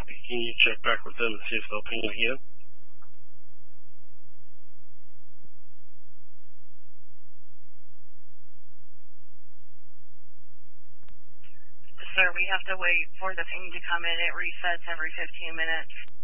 Copy. Can you check back with them and see if they'll ping it again? Sir, we have to wait for the ping to come in. It resets every 15 minutes.